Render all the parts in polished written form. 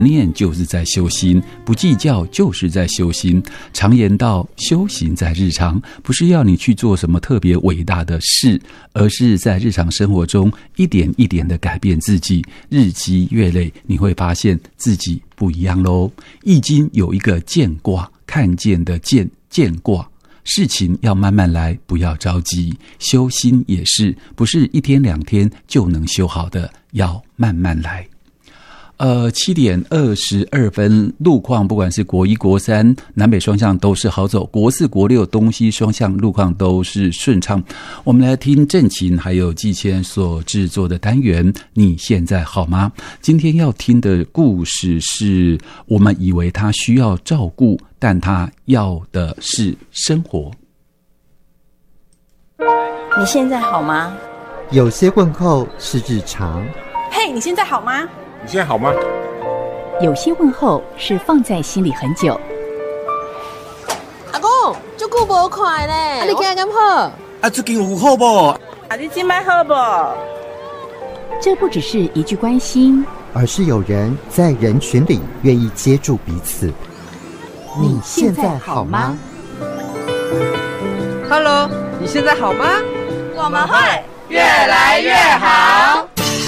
念就是在修心，不计较就是在修心。常言道，修行在日常，不是要你去做什么特别伟大的事，而是在日常生活中一点一点的改变自己，日积月累，你会发现自己不一样咯。易经有一个见卦，看见的见，见卦。事情要慢慢来，不要着急。修心也是，不是一天两天就能修好的，要慢慢来。7点22分，路况不管是国1、国3，南北双向都是好走；国4、国6，东西双向路况都是顺畅。我们来听郑琴还有季谦所制作的单元。你现在好吗？今天要听的故事是我们以为他需要照顾，但他要的是生活。 你现在好吗？ 有些问候是日常。 嘿，你现在好吗？ 你现在好吗？ 有些问候是放在心里很久。 阿公，这久无看咧，你今日敢好？ 最近有好不？ 你今摆好不？ 这不只是一句关心， 而是有人在人群里愿意接住彼此。你现在好吗 ？Hello， 你现在好吗？ 我们会越来越好。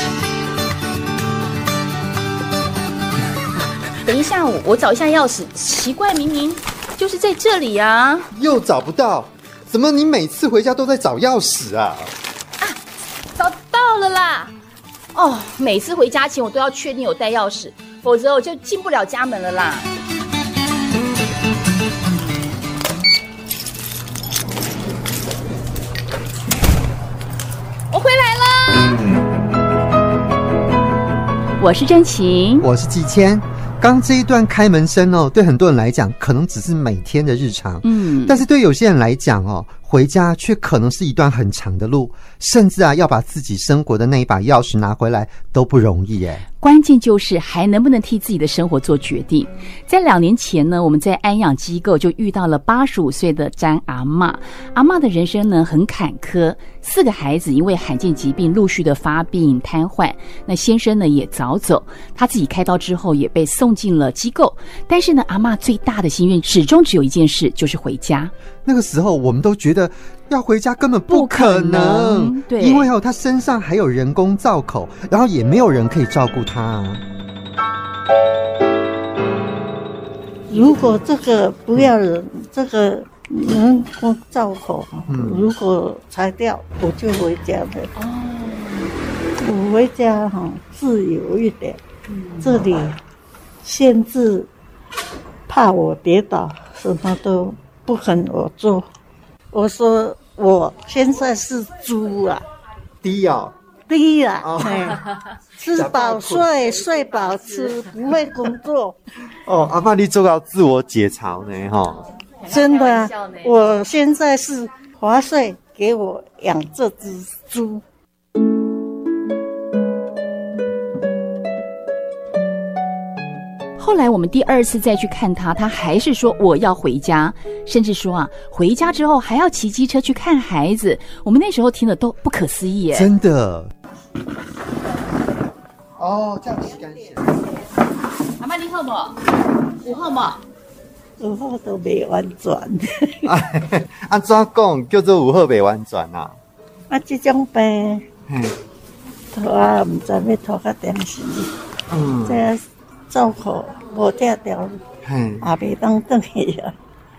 等一下，我找一下钥匙。奇怪，明明就是在这里啊！ 又找不到，怎么你每次回家都在找钥匙啊？ 找到了啦！哦，每次回家前我都要确定有带钥匙，否则我就进不了家门了啦。我回来了。 我是真情， 我是季谦。刚这一段开门声哦，对很多人来讲可能只是每天的日常，但是对有些人来讲哦，回家却可能是一段很长的路，甚至要把自己生活的那一把钥匙拿回来都不容易耶。 关键就是还能不能替自己的生活做决定。在2年前呢，我们在安养机构就遇到了85岁的詹阿嬷。阿嬷的人生呢很坎坷，4个孩子因为罕见疾病陆续的发病瘫痪，那先生呢也早走，他自己开刀之后也被送进了机构。但是呢，阿嬷最大的心愿始终只有一件事，就是回家。 那个时候我们都觉得要回家根本不可能， 对， 因为他身上还有人工造口，然后也没有人可以照顾他。 如果这个不要人，这个人工造口，如果裁掉，我就回家了。我回家自由一点，这里限制，怕我跌倒，什么都不肯我做。我说我现在是猪啊， 低啊， 低啊，吃饱睡，睡饱吃，不会工作。 阿嬷你做到自我解嘲呢，哈， 真的啊！我现在是划税给我养这只猪。 后来我们第2次再去看他，他还是说我要回家，甚至说回家之后还要骑机车去看孩子。我们那时候听的都不可思议耶， 真的。这样洗干净。 阿嬷你好吗？有好吗？ 有好都未完全。 怎讲叫做有好未完全啊？ 这种病，拖唔知要拖到点时。这照口无条条，也未当转去啊。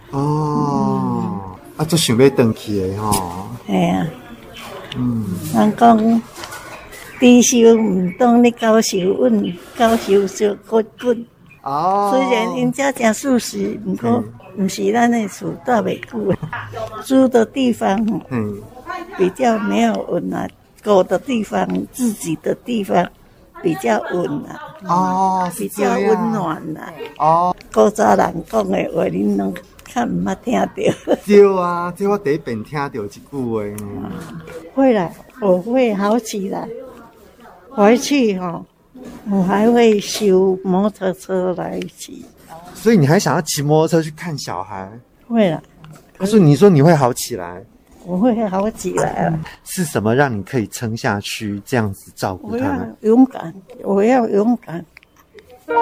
就想要转去的吼。 系啊。人讲低收唔当你高收稳，高收小骨本。虽然因家真素食，不过不是咱的厝住袂久。住的地方比较没有稳啊，狗的地方自己的地方比较稳啊。比较温暖啊。古早人讲的话，恁拢较唔捌听到。 对啊，这我第一遍听到一句话呢。 会啦，我会好起来。回去我还会修摩托车来骑。 所以你还想要骑摩托车去看小孩？会啦。 所以你说你会好起来？ 我会好起来了。 是什么让你可以撑下去这样子照顾他们？ 我要勇敢，我要勇敢。